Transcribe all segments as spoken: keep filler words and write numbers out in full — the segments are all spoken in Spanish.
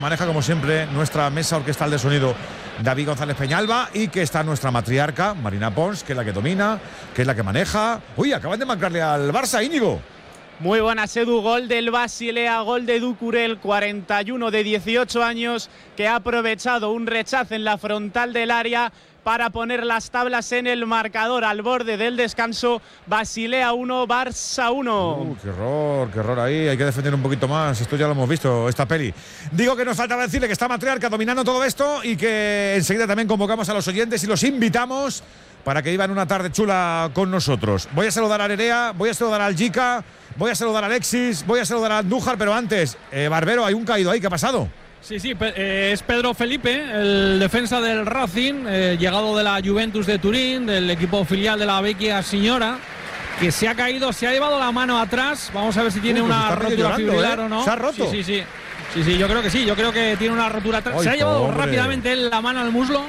Maneja como siempre nuestra mesa orquestal de sonido David González Peñalba y que está nuestra matriarca Marina Pons, que es la que domina, que es la que maneja. Uy, acaban de marcarle al Barça, Íñigo. Muy buenas, Edu. Gol del Basilea, gol de Ducurel, cuarenta y uno de dieciocho años, que ha aprovechado un rechazo en la frontal del área para poner las tablas en el marcador al borde del descanso. Basilea uno, Barça uno. Uh, qué error, qué error ahí. Hay que defender un poquito más. Esto ya lo hemos visto, esta peli. Digo que nos faltaba decirle que está Matriarca dominando todo esto y que enseguida también convocamos a los oyentes y los invitamos para que vivan una tarde chula con nosotros. Voy a saludar a Nerea, voy a saludar al Jica, voy a saludar a Alexis, voy a saludar a Andújar, pero antes, eh, Barbero, hay un caído ahí. ¿Qué ha pasado? Sí, sí, eh, es Pedro Felipe, el defensa del Racing, eh, llegado de la Juventus de Turín, del equipo filial de la Vecchia Signora, que se ha caído, se ha llevado la mano atrás. Vamos a ver si tiene uh, pues una rotura llorando, fibrilar ¿eh? o no. ¿Se ha roto? Sí, sí, sí. Sí, sí, yo creo que sí, yo creo que tiene una rotura atrás. Ay, se ha llevado pobre. rápidamente la mano al muslo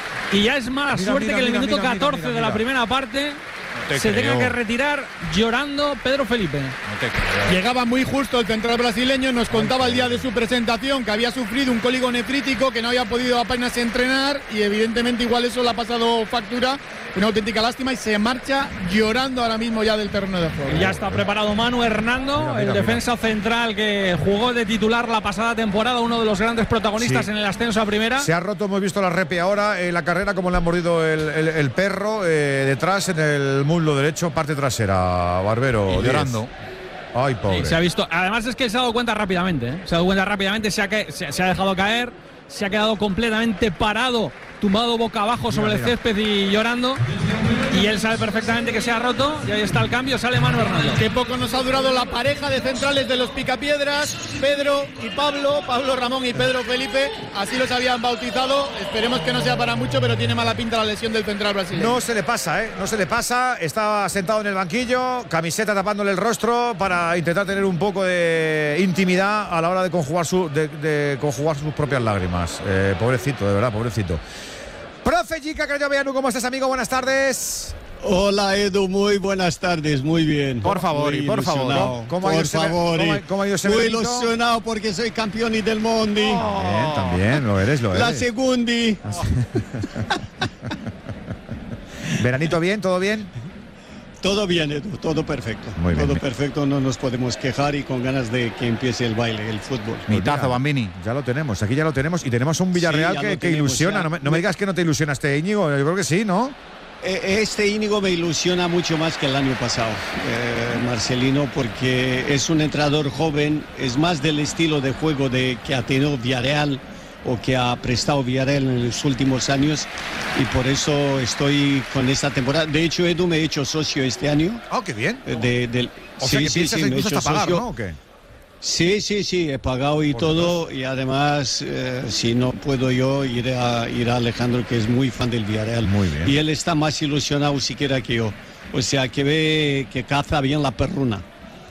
y ya es mala mira, suerte mira, que en el mira, minuto mira, catorce mira, mira, de la mira. primera parte te se creo. tenga que retirar llorando Pedro Felipe. No te creo. Llegaba muy justo el central brasileño, nos contaba el día de su presentación que había sufrido un cólico nefrítico, que no había podido apenas entrenar y evidentemente igual eso le ha pasado factura, una auténtica lástima, y se marcha llorando ahora mismo ya del terreno de juego. Y ya está preparado Manu Hernando, Mira, mira, el mira. defensa central que jugó de titular la pasada temporada, uno de los grandes protagonistas Sí. en el ascenso a primera. Se ha roto, hemos visto la repe ahora en la carrera, como le ha mordido el, el, el perro eh, detrás en el muslo derecho, parte trasera, Barbero. Y llorando. Ay, pobre. Sí, se ha visto. Además es que se ha dado cuenta rápidamente, ¿eh? Se ha dado cuenta rápidamente, se ha, ca- se, se ha dejado caer, se ha quedado completamente parado, tumbado boca abajo sobre Mira, el césped y llorando. Y él sabe perfectamente que se ha roto y ahí está el cambio, sale Manu Hernando. Qué poco nos ha durado la pareja de centrales de los Picapiedras, Pedro y Pablo, Pablo Ramón y Pedro Felipe, así los habían bautizado. Esperemos que no sea para mucho, pero tiene mala pinta la lesión del central brasileño. No se le pasa, ¿eh? No se le pasa. Está sentado en el banquillo, camiseta tapándole el rostro para intentar tener un poco de intimidad a la hora de conjugar, su, de, de conjugar sus propias lágrimas. Eh, pobrecito, de verdad, pobrecito. Profe Jica Crayoveanu, ¿cómo estás, amigo? Buenas tardes. Hola Edu, muy buenas tardes, muy bien. Por favor, Muy y por favor, ilusionado. ¿cómo ha ido por ese- favor, cómo ha- y cómo ha ido ese muy veranito? ilusionado porque soy campeón del mundo. Bien, también, lo eres, lo La eres. segundi. ¿Veranito bien? ¿Todo bien? Todo bien, Edu, todo perfecto. Muy bien. Todo perfecto, no nos podemos quejar y con ganas de que empiece el baile, el fútbol. Mitazo, Mira, Bambini. Ya lo tenemos, aquí ya lo tenemos y tenemos un Villarreal Sí, ya que, lo que tenemos, ilusiona. ya. No me, no me digas que no te ilusiona este Íñigo, yo creo que sí, ¿no? Eh, Este Íñigo me ilusiona mucho más que el año pasado, eh, Marcelino, porque es un entrenador joven, es más del estilo de juego de, que ha tenido Villarreal o que ha prestado Villarreal en los últimos años, y por eso estoy con esta temporada. De hecho, Edu, me he hecho socio este año. Oh, qué bien. eh, De, del, O sea que piensas me he incluso hecho hasta pagar, socio. ¿no? ¿O qué? Sí, sí, sí, he pagado y Por todo, y además, eh, si no puedo yo, iré a, ir a Alejandro, que es muy fan del Villarreal. Muy bien. Y él está más ilusionado siquiera que yo. O sea, que ve que caza bien la perruna.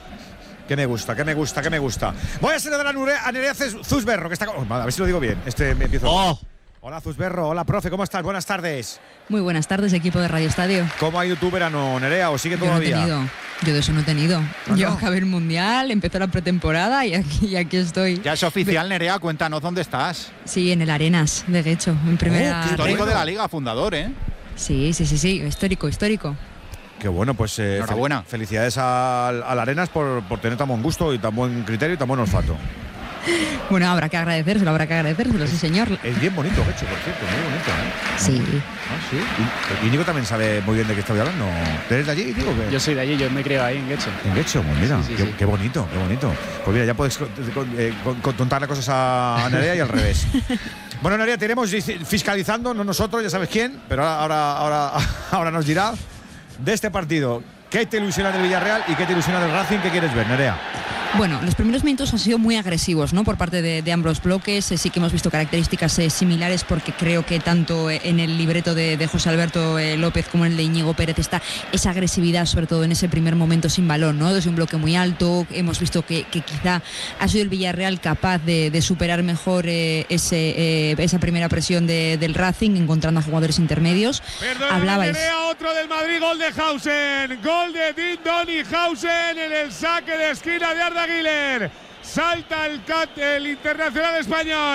Que me gusta, que me gusta, que me gusta. Voy a saludar a Nure- a Nerea Zes- Zusberro, que está. Oh, a ver si lo digo bien. Este me empiezo. ¡Oh! Hola, Zusberro. Hola, profe. ¿Cómo estás? Buenas tardes. Muy buenas tardes, equipo de Radio Estadio. ¿Cómo ha ido tu verano, Nerea? ¿O sigue Yo no he todavía? tenido, yo de eso no he tenido. ¿Ah, Yo no? acabé el mundial, empezó la pretemporada y aquí, y aquí estoy. Ya es oficial, Nerea, cuéntanos dónde estás. Sí, en el Arenas, de hecho, en primera. qué Histórico bueno. de la liga, fundador, ¿eh? Sí, sí, sí, sí, histórico, histórico. Qué bueno, pues eh, Enhorabuena. fel- felicidades al, al Arenas por, por tener tan buen gusto y tan buen criterio y tan buen olfato. Bueno, habrá que agradecérselo, habrá que agradecérselo, sí, señor. Es bien bonito, Gecho, por cierto, muy bonito, ¿eh? Sí. Ah, sí. Y, y Nico también sabe muy bien de qué estoy hablando. ¿Eres de allí, Nico? ¿Qué? Yo soy de allí, yo me creo ahí en Guecho. En Guecho, pues mira, Sí, sí, qué, sí. qué bonito, qué bonito. Pues mira, ya puedes con- con- eh, con- con- contarle cosas a, a Nerea y al revés. Bueno, Nerea, te iremos fiscalizando, no nosotros, ya sabes quién, pero ahora, ahora, ahora, ahora nos dirá de este partido. ¿Qué te ilusiona del Villarreal y qué te ilusiona del Racing? ¿Qué quieres ver, Nerea? Bueno, los primeros minutos han sido muy agresivos, ¿no? Por parte de, de ambos bloques. Eh, sí que hemos visto características eh, similares, porque creo que tanto eh, en el libreto de, de José Alberto eh, López como en el de Íñigo Pérez está esa agresividad, sobre todo en ese primer momento sin balón, ¿no? Desde un bloque muy alto. Hemos visto que, que quizá ha sido el Villarreal capaz de, de superar mejor eh, ese, eh, esa primera presión de, del Racing, encontrando a jugadores intermedios. Perdona, Hablabais. Nerea, otro del Madrid, gol de Hausen. Gol de Dean Donny Hausen en el saque de esquina de Arda Güler. Salta el, cat, el internacional español.